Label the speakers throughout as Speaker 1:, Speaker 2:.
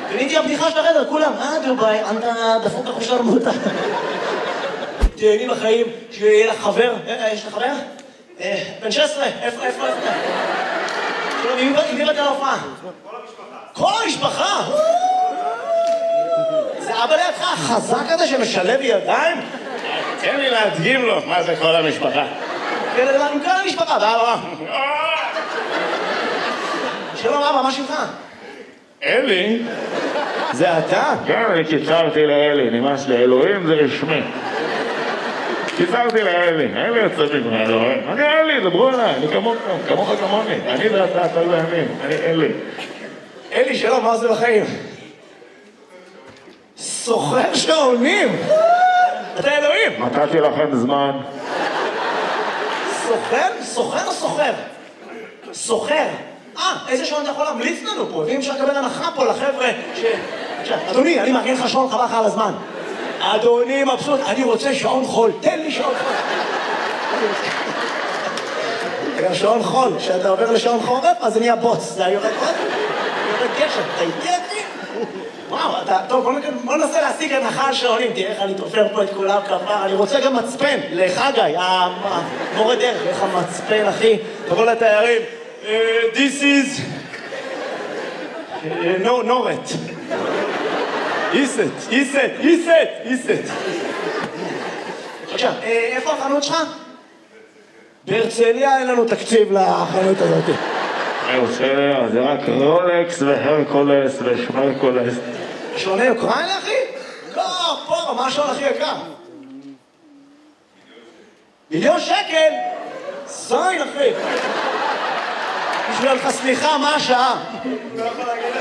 Speaker 1: קניתי הבדיחה של החדר, כולם, דוביי, אתה דפוק החושר מותה. תהני בחיים, שיהיה לך חבר, יש לך חבר? בן 16, איפה? עם מי באת להופעה? כל המשפחה. זה אבא לידך החזק הזה שמשלב ידיים? תן לי להדגים לו מה זה כל המשפחה. כן, עם כל המשפחה, באבא. שלום אבא, מה שמך?
Speaker 2: אלי?
Speaker 1: זה אתה?
Speaker 2: כן, אני קיצרתי לאלי, נמאס לי, אלוהים זה רשמי. קיצרתי לאלי, אלי יוצא בגמרי, אלוהים. אני אלי, דברו אליי, אני כמוך כמוני. אני ואתה, אתה ואמין, אני אלי.
Speaker 1: אלי, שלום, מה עושה בחיים? סוחר שעונים! אתה אלוהים!
Speaker 2: נתתי לכם זמן.
Speaker 1: סוחר? סוחר או סוחר? סוחר. איזה שעון אתה יכול להמליץ לנו פה? ואם אפשר לקבל הנחה פה לחבר'ה ש... אדוני, אני מארגן לך שעון, חבל לך על הזמן. אדוני מבסוט, אני רוצה שעון חול, תן לי שעון חול. גם שעון חול, כשאתה עובר לשעון חורף, אז זה נהיה בוץ. זה יורד עוד? יורד גשם, אתה איתי אותי? וואו, טוב, בוא ננסה להשיג הנחה על שעונים, תראה איך אני תופר פה את כולם כפר, אני רוצה גם מצפן, לחגי, המורה דרך, איך המצפן, אחי, תבוא לתיירים, this is נורת. איסט. עכשיו, איפה החנות שלך? בהרצליה אין לנו תקציב לחנות הזאת.
Speaker 2: בהרצליה, זה רק רולקס והרקולס ושמרקולס.
Speaker 1: שעוני אוקראינה, אחי? לא, פה, מה השעון הכי יקר? מיליון שקל? זין, אחי. בשביל לך סליחה, מה השעה? לא יכול להגיד לך.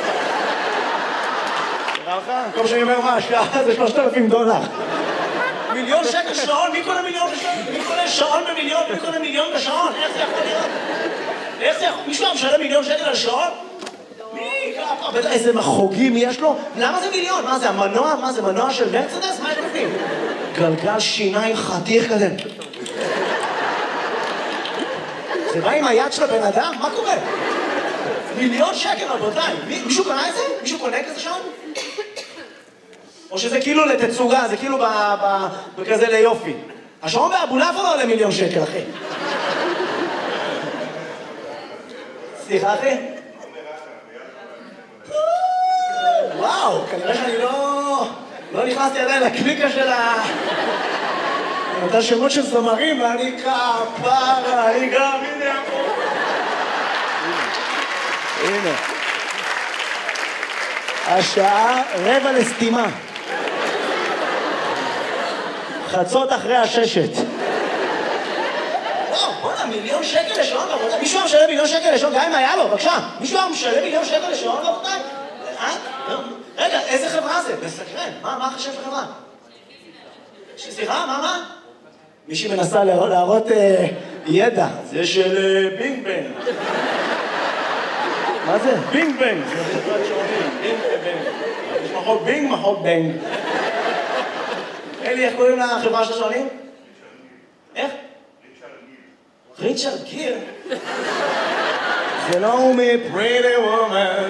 Speaker 1: נראה לך? כל שאני אומר מה השעה זה $3,000. מיליון שקל שעון? מי קונה מיליון בשעון? מי קונה שעון במיליון? מי קונה מיליון בשעון? איך זה יכול להיות? איך זה יכול? מישהו משלם מיליון שקל על שעון? מי? בטח איזה מחוגים יש לו? למה זה מיליון? מה זה, המנוע? מה זה, מנוע של מרצדס? מה יש בפנים? גלגל שיניים חתיך כזה. זה בא עם היד של הבן אדם? מה קורה? מיליון שקל, רבותיי. מישהו קנה את זה? מישהו קונה כזה שעון? או שזה כאילו לתצוגה, זה כאילו בכזה ליופי. השעון באבולעפיה לא עולה מיליון שקל, אחי. סליחה, אחי? וואו, כנראה שאני לא נכנסתי עדיין לקליקה של אתה שמות של זמרים, ואני כפרה, אני גם, הנה פה. הנה. השעה 5:45. חצות אחרי 6. וואו, בוא'נה, מיליון שקל לשעון, רבותיי. מישהו משלם מיליון שקל לשעון, גם אם היה לו, בבקשה. מישהו משלם מיליון שקל לשעון, רבותיי? רגע, איזה חברה זה? מסקרן. מה החשב של חברה? סליחה, מה? מישהי מנסה להראות ידע. זה של בינג בנג. מה זה? בינג בנג. זה חברת שעונים. בינג בנג. יש מחוק בינג, מחוק בנג. אלי, איך קוראים לחברה של השעונים? איך? ריצ'רד גיר. זה לא הוא מ-Pretty Woman.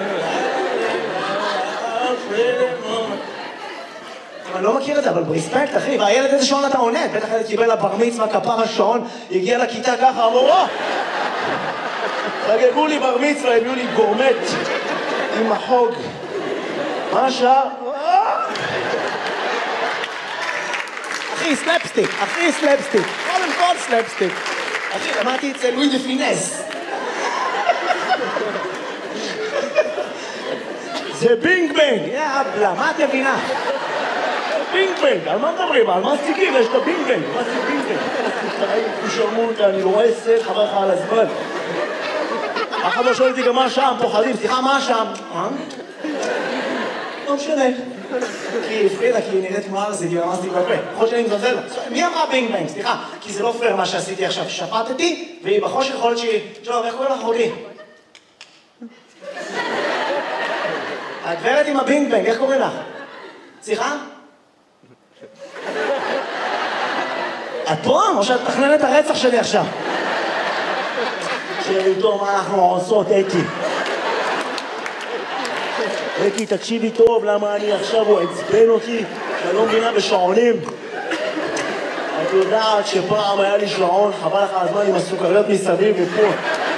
Speaker 1: אני לא מכיר את זה, אבל ברספקט, אחי, והילד איזה שעון אתה עונה? בטח ילד קיבל לבר מצווה, כפר השעון, הגיע לכיתה ככה, אמרו, חגגו לי בר מצווה, הביאו לי גורמט עם החוג. מה השעה? אחי, סלפסטיק, קודם כל סלפסטיק. אחי, למדתי אצל לואי דה פינס. זה בינג בנג, יאבלה, מה את מבינה? בינג בנג, על מה מדברים? על מה סטיקים? יש את הבינג בנג. מה זה בינג בנג? תשרמו אותה, אני לא רואה סט, חבר לך על הזמן. אחד לא שואל אותי גם מה שם, פוחדים, סליחה, מה שם? לא משנה. כי היא הפרידה, כי היא נראית מערזית, היא ממש בפה. יכול שאני מזלזל לה. מי אמרה בינג בנג? סליחה, כי זה לא פייר מה שעשיתי עכשיו. שפטתי, והיא בחושך יכול להיות שהיא... שלום, איך קוראים לך אחותי? הגברת עם הבינג בנג, איך קוראים לך? סליחה? את פה? או שאת מתכננת את הרצח שלי עכשיו? שידעו מה אנחנו עושות, אתי. אקי, תקשיבי טוב, למה אני עכשיו, הוא עצבן אותי, שאני לא מבינה בשעונים. את יודעת שפעם היה לי שעון, חבל לך הזמן עם הסוכריות מסביב ופה.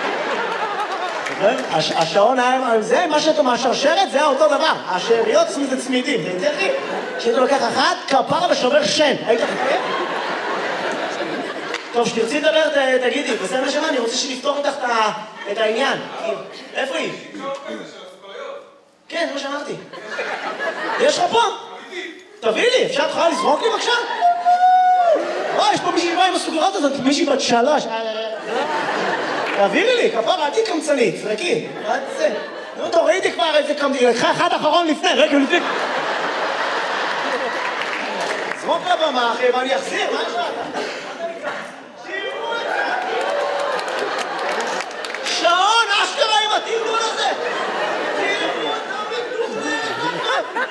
Speaker 1: השעון היה, זה מה שאתה מהשרשרת, זה אותו דבר. השאריות זה צמידים, אתה יודע לי? שאתה לוקח אחת, כפרה ושובר שן. היית חכה? טוב, שתרצי לדבר, תגידי, בסדר נשמה, אני רוצה שנפתור איתך את העניין. איפה היא? כן, זה מה שאמרתי. יש לך פה? תביא לי, אפשר תוכל לזרוק לי בבקשה? יש פה מישהי באה עם הסוכריות הזאת, מישהי בת 3. תעבירי לי, כפרה, אל תהי קמצנית, זרקי. נו, תורידי כבר איזה קמצנית, לקחה אחד אחרון לפני, רגע לפני. זרוק לבמה, אחי, ואני אחזיר, מה יש לך? שעון, אשכרה עם התרגול הזה! תראו אותם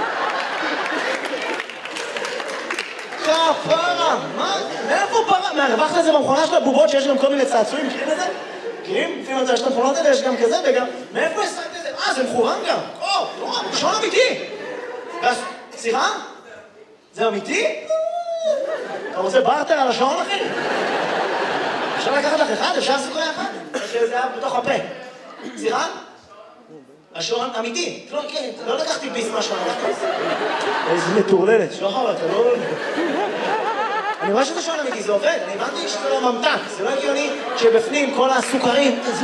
Speaker 1: כפרה! מה? מאיפה פרה? מהרווחת לזה במכונה של הבובות שיש גם כל מיני צעצועים, מכירים את זה? מכירים? לפעמים על זה יש את המכונות האלה, יש גם כזה וגם... מאיפה השגת את זה? זה מחורם גם! שעון אמיתי! סליחה? זה אמיתי? אתה רוצה בארטר על השעון, אחי? אפשר לקחת לך אחד? אפשר סוכריה אחת? שזה היה בתוך הפה. סליחה? השעון אמיתי. לא לקחתי ביס מהשעון. איזה מטורללת. שוחר, אתה לא... אני רואה שזה שעון אמיתי, זה עובד. אני הבנתי שזה לא ממתק. זה לא הגיוני שבפנים כל הסוכרים... תזוזו.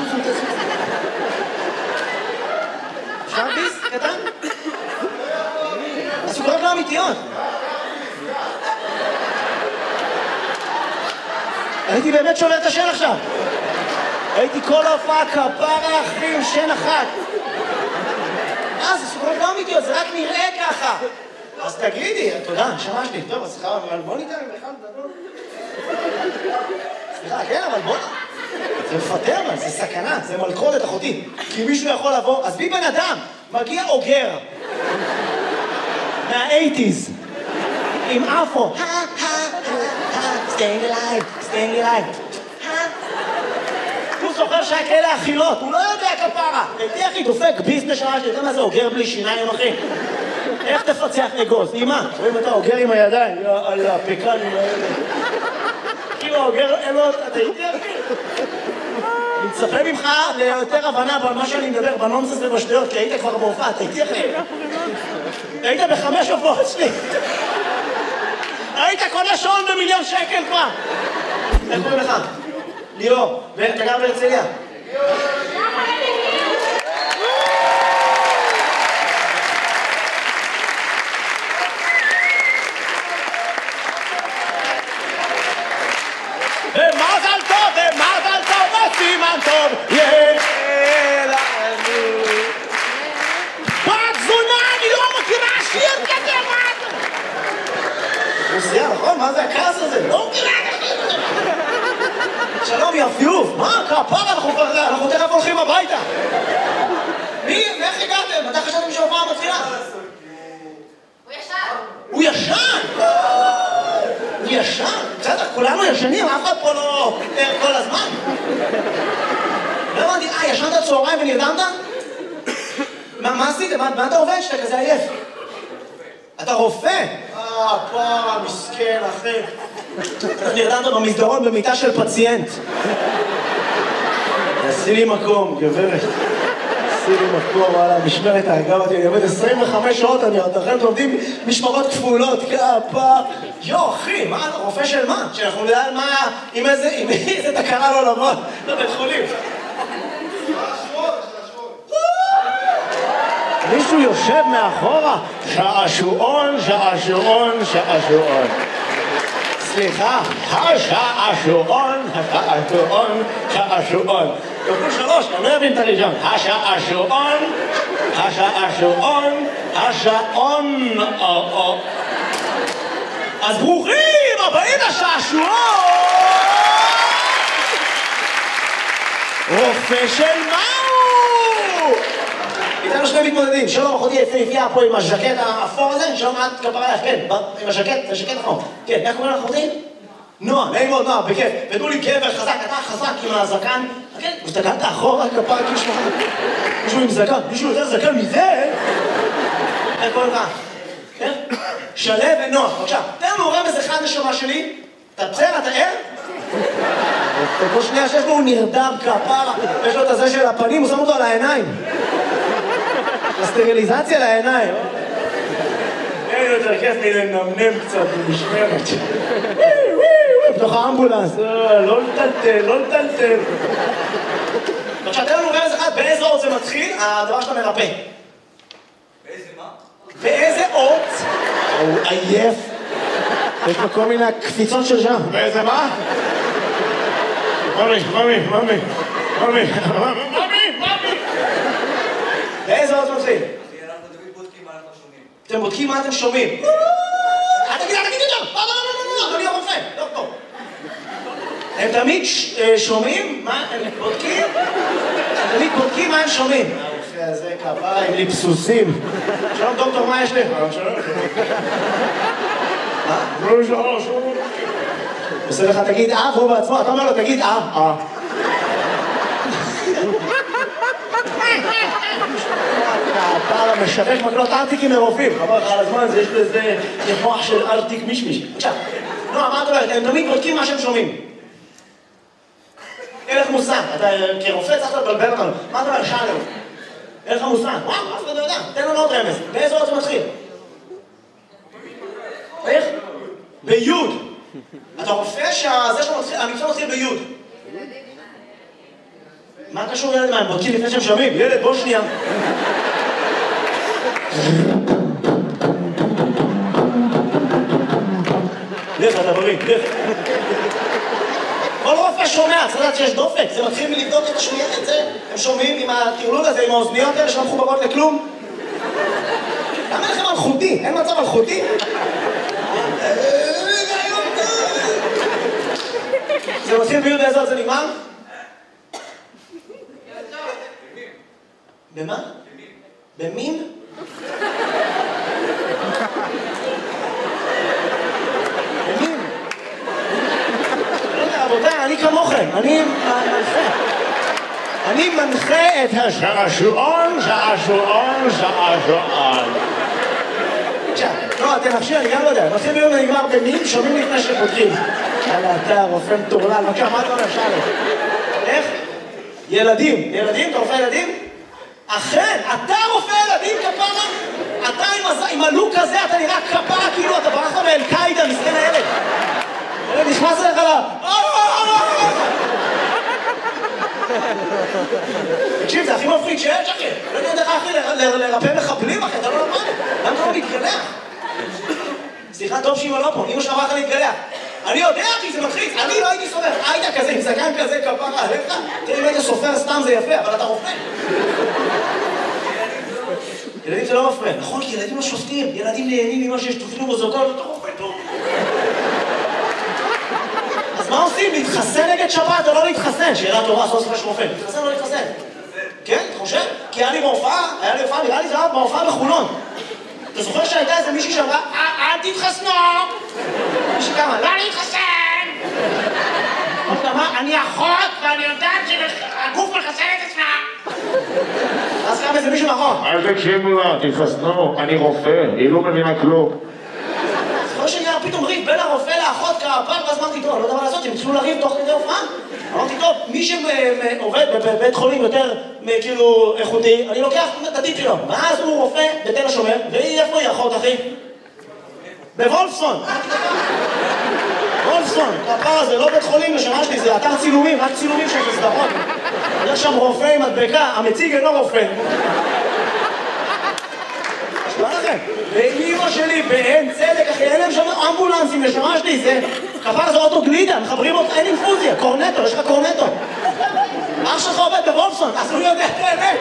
Speaker 1: אפשר ביס? קטן? הסוכריות לא אמיתיות. הייתי באמת שובר את השן עכשיו. הייתי כל ההופעה כפרה אחי עם שן אחת. זה סוכריות לא אמיתיות, זה רק נראה ככה. אז תגידי, תודה, שמש לי. טוב, אז סליחה, אבל בוא ניתן בכלל לדבר. סליחה, כן, אבל בוא... זה מפטר, זה סכנה, זה מלכודת אחותי. כי מישהו יכול לבוא, אז בי בן אדם, מגיע אוגר. מה-80s. עם אפו. staying alive. הוא זוכר שהיה כאלה אכילות, הוא לא יודע כפרה. הייתי אחי, דופק ביזנס שעה שלי, אתה יודע מה זה אוגר בלי שיניים, אחי? איך תפצח אגוז? אמא, רואים אתה אוגר עם הידיים, על הפקנים האלה. כאילו אוגר, אתה איתי אחי? אני מצפה ממך ליותר הבנה במה שאני מדבר, בנונסס ובשטויות, כי היית כבר בהופעה, אתה איתי אחי? היית ב5 הופעות שלי. היית קונה שעון ב1,000,000 שקל כבר. איך קוראים לך? ליאור. ואתה גר בהרצליה? ומזל טוב, וסימן טוב, יאללה. בת זונה, אני לא מכירה שיר כזה, מה אתה? מוסייה, נכון? מה זה הכעס הזה? לא מכירה כזה. שלום, יפיוף. מה? כפרה, אנחנו תכף הולכים הביתה. איך הגעתם? מתי חשבתם שההופעה מתחילה? הוא ישן? הוא ישן? בסדר, כולנו ישנים, אף אחד פה לא פיטר כל הזמן. לא הבנתי, ישנת צהריים ונרדמת? מה עשית? מה אתה עובד שאתה כזה עייף? אתה רופא? פרה, מסכן, אחי. נרדמת במסדרון במיטה של פציינט. עשי לי מקום, גברת. עשי לי מקום, וואלה, משמרת ההגה אותי. אני עובד 25 שעות, אתם עובדים משמרות כפולות, כפה. אחי, מה, רופא של מה? שאנחנו נדע על מה, עם איזה תקרה לא לבוא לבית חולים. מישהו יושב מאחורה, שעשועון. סליחה, השעשועון. כפול 3, אני לא אבין את הראשון. השעון. אז ברוכים הבאים לשעשועון! רופא של מהו? איתנו שני מתמודדים, שלום אחותי יפהפייה פה עם הז'קט האפור הזה, שלום את כפרה לך, כן, עם הז'קט, זה ז'קט נכון. כן, איך קוראים לך אחותי? נועה, נעים מאוד נועה, בכיף. ותנו לי גבר חזק, אתה חזק עם הזקן כן, הסתכלת אחורה, כפרה, מישהו עם זקן, מישהו יותר זקן מזה? איך קוראים לך? כן? שלו ונוח. בבקשה, תן לנו רמז אחד נשמה שלי. אתה בסדר, אתה ער? כל שנייה שיש לו הוא נרדם כפרה, יש לו את הזה של הפנים, הוא שם אותו על העיניים. הסטריליזציה לעיניים. אין יותר כיף מלנמנם קצת במשמרת. בתוך האמבולנס. לא לטלטל, לא לטלטל. עכשיו, תן לנו רמז אחד, באיזה אות זה מתחיל, הדבר שאתה מרפא.
Speaker 3: באיזה מה?
Speaker 1: באיזה אות? הוא עייף. יש לו כל מיני קפיצות של שם.
Speaker 2: באיזה מה? ממי.
Speaker 1: באיזה אות מתחיל?
Speaker 3: אנחנו תמיד בודקים מה אנחנו שומעים.
Speaker 1: אתם בודקים מה אתם שומעים. אל תגיד יותר! לא, אדוני הרופא, דוקטור. הם תמיד שומעים מה הם בודקים? הם תמיד בודקים מה הם שומעים. הרופא הזה כפרה עם ליפסוסים. שלום דוקטור, מה יש לי? עושה לך תגיד והוא בעצמו, אתה אומר לו תגיד הפער המשבש מקלות ארטיקים מרופאים. חבר לך על הזמן, יש לזה מוח של ארטיק מישמיש. עכשיו, נועה, מה את אומרת? הם תמיד בודקים מה שהם שומעים. אין לך מושג, אתה כרופא צריך לבלבל אותנו. מה אתה אומר? שאלנו. אין לך מושג. וואו, אף אחד לא יודע. תן לנו עוד רמז. באיזה אות זה מתחיל? איך? ביוד. אתה רופא שהמקצוע מתחיל ביוד. מה קשור ילד מה? הם בודקים לפני שהם שומעים. ילד, בוא שנייה. לך, אתה בריא, לך. כל רופא שומע, צריך לדעת שיש דופק. זה מתחיל מלבדוק את השמיעה את זה. הם שומעים עם הטירלול הזה, עם האוזניות האלה שלא מחוברות לכלום. למה לכם אלחוטי? אין מצב אלחוטי? זה מתחיל ביוד באיזה עוד זה נגמר? במה? במין? במין? רבותיי, אני כמוכם, אני מנחה את
Speaker 2: שעשועון.
Speaker 1: לא, תנחשי, אני גם לא יודע. מתחיל ביום ונגמר במין, שומעים לפני שפותחים. יאללה, אתה רופא מטורלל, בבקשה, מה אתה אומר, שאלה? איך? ילדים. ילדים? אתה רופא ילדים? אכן, אתה רופא ילדים, כפרה? אתה עם הלוק הזה, אתה נראה כפרה, כאילו אתה ברחת מאל-קאידה, מסכן הילד. ילד נכנס אליך לה... תקשיב, זה הכי מפחיד שיש, אחי. לא יודע איך אחי לרפא מחבלים, אחי, אתה לא למד. למה אתה לא מתגלח? סליחה, טוב שאמא לא פה, אמא שאמרה לך להתגלח. אני יודע, אחי, זה מלחיץ. אני לא הייתי סופר. היית כזה, עם זקן כזה, כפרה עליך. תראה, אם היית סופר סתם זה יפה, אבל אתה רופא. ילדים זה לא מפריע. נכון, כי ילדים לא שופטים. ילדים נהנים ממה שיש תופעים ובזוקות, אתה רופא טוב. אז מה עושים? להתחסן נגד שבת או לא להתחסן? שאלה טובה, סוף סוף רופא. להתחסן או לא להתחסן? כן, אתה חושב? כי היה לי בהופעה, נראה לי זה היה בהופעה בחולון. אתה זוכר שהייתה איזה מישהי שאמרה, אל תתחסנו! מישהי כמה, לא להתחסן! אני אחות ואני יודעת שהגוף מחסן את עצמה! אז קם איזה מישהו נכון.
Speaker 2: אל תקשיבו לה, תתחסנו, אני רופא, היא לא מבינה כלום.
Speaker 1: זוכר שנהיה פתאום ריב בין הרופא לאחות כפר, ואז אמרתי, טוב, אני לא יודע מה לעשות, הם התחילו לריב תוך כדי הופעה. אמרתי, טוב, מי שעובד בבית חולים יותר כאילו איכותי, אני לוקח את הטיפ שלו. ואז הוא רופא בתל השומר, והיא איפה היא אחות, אחי? בוולפסון. וולפסון, כפר זה לא בית חולים לשמה שלי, זה אתר צילומים, רק צילומים שיש לסדרות. יש שם רופא עם מדבקה, המציג אינו רופא. מה לכם? ואימא שלי באין צדק, אחי, אין להם שם אמבולנסים לשמה שלי, זה כפר זה אוטו גלידה, מחברים אותך, אין אינפוזיה, קורנטו, יש לך קורנטו. אח שלך עובד בוולפסון, אז הוא יודע את האמת.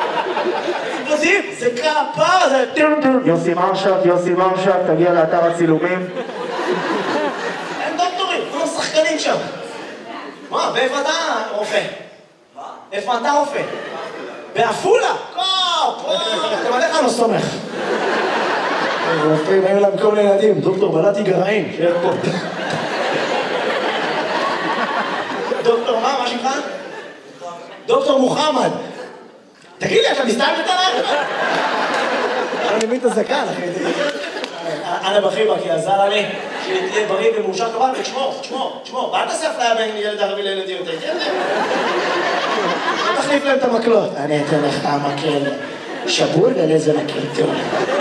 Speaker 1: זה כפר, זה...
Speaker 4: יוסי מרשת, תגיע לאתר הצילומים.
Speaker 1: אין דוקטורים, כולם שחקנים שם. מה, באיפה אתה רופא?
Speaker 3: מה?
Speaker 1: איפה אתה רופא? בעפולה? אתה מלך אני לא סומך. רופאים, היו להם כל מיני ילדים, דוקטור בלעתי גרעין, שיהיה פה. דוקטור, מה שמך? דוקטור מוחמד. תגיד לי, אתה מסתלבט עליי? אני מבין את הזקן, אחי. אנא בחיבק יעזר לי, שתהיה בריא ומאושר כמובן, ותשמור, ואל תעשה אפליה בין ילד ערבי לילד יהודי, כן? תחליף להם את המקלות. אני אתן לך מקל שבור ולזה מקל טוב.